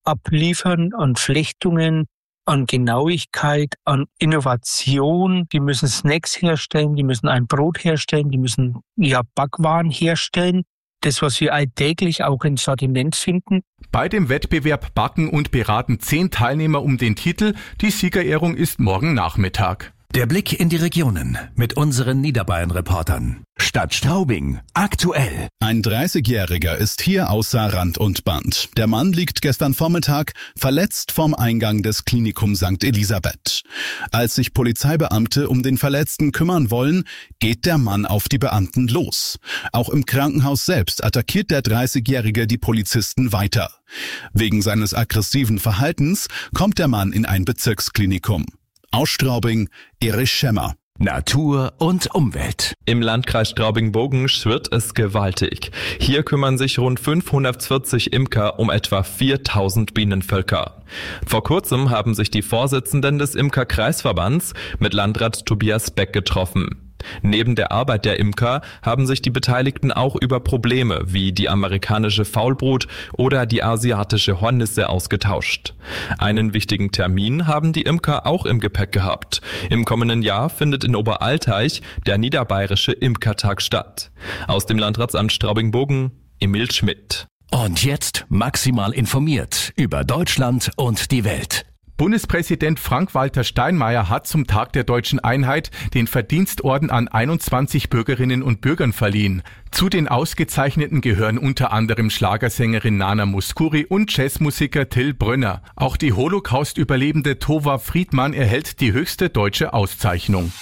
abliefern an Flechtungen, an Genauigkeit, an Innovation. Die müssen Snacks herstellen, die müssen ein Brot herstellen, die müssen Backwaren herstellen. Das, was wir alltäglich auch im Sortiment finden. Bei dem Wettbewerb backen und beraten 10 Teilnehmer um den Titel. Die Siegerehrung ist morgen Nachmittag. Der Blick in die Regionen mit unseren Niederbayern-Reportern. Stadt Straubing, aktuell. Ein 30-Jähriger ist hier außer Rand und Band. Der Mann liegt gestern Vormittag verletzt vorm Eingang des Klinikum St. Elisabeth. Als sich Polizeibeamte um den Verletzten kümmern wollen, geht der Mann auf die Beamten los. Auch im Krankenhaus selbst attackiert der 30-Jährige die Polizisten weiter. Wegen seines aggressiven Verhaltens kommt der Mann in ein Bezirksklinikum. Aus Straubing, Erich Schemmer. Natur und Umwelt. Im Landkreis Straubing-Bogen schwirrt es gewaltig. Hier kümmern sich rund 540 Imker um etwa 4000 Bienenvölker. Vor kurzem haben sich die Vorsitzenden des Imkerkreisverbands mit Landrat Tobias Beck getroffen. Neben der Arbeit der Imker haben sich die Beteiligten auch über Probleme wie die amerikanische Faulbrut oder die asiatische Hornisse ausgetauscht. Einen wichtigen Termin haben die Imker auch im Gepäck gehabt. Im kommenden Jahr findet in Oberalteich der Niederbayerische Imkertag statt. Aus dem Landratsamt Straubing-Bogen, Emil Schmidt. Und jetzt maximal informiert über Deutschland und die Welt. Bundespräsident Frank-Walter Steinmeier hat zum Tag der Deutschen Einheit den Verdienstorden an 21 Bürgerinnen und Bürgern verliehen. Zu den Ausgezeichneten gehören unter anderem Schlagersängerin Nana Mouskouri und Jazzmusiker Till Brönner. Auch die Holocaust-Überlebende Tova Friedmann erhält die höchste deutsche Auszeichnung.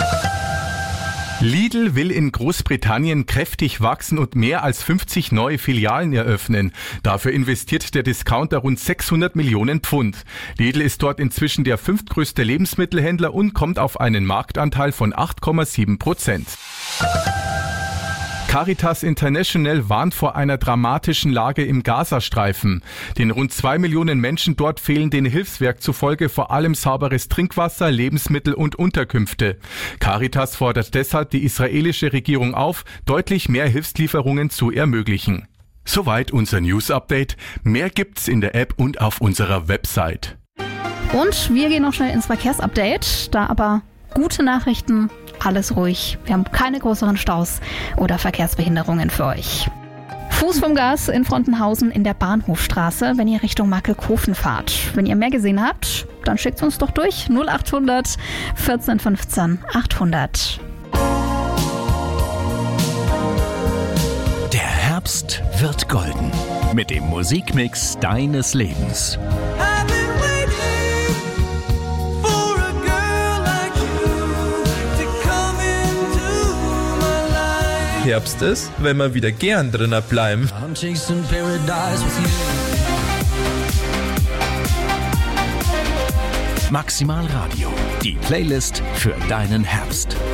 Lidl will in Großbritannien kräftig wachsen und mehr als 50 neue Filialen eröffnen. Dafür investiert der Discounter rund 600 Millionen Pfund. Lidl ist dort inzwischen der 5. größte Lebensmittelhändler und kommt auf einen Marktanteil von 8,7%. Caritas International warnt vor einer dramatischen Lage im Gazastreifen. Den rund 2 Millionen Menschen dort fehlen den Hilfswerk zufolge vor allem sauberes Trinkwasser, Lebensmittel und Unterkünfte. Caritas fordert deshalb die israelische Regierung auf, deutlich mehr Hilfslieferungen zu ermöglichen. Soweit unser News-Update. Mehr gibt's in der App und auf unserer Website. Und wir gehen noch schnell ins Verkehrsupdate, da aber gute Nachrichten. Alles ruhig. Wir haben keine größeren Staus oder Verkehrsbehinderungen für euch. Fuß vom Gas in Frontenhausen in der Bahnhofstraße, wenn ihr Richtung Markelkofen fahrt. Wenn ihr mehr gesehen habt, dann schickt uns doch durch. 0800 14 15 800. Der Herbst wird golden. Mit dem Musikmix deines Lebens. Herbst ist, wenn wir wieder gern drinnen bleiben. Maximal Radio, die Playlist für deinen Herbst.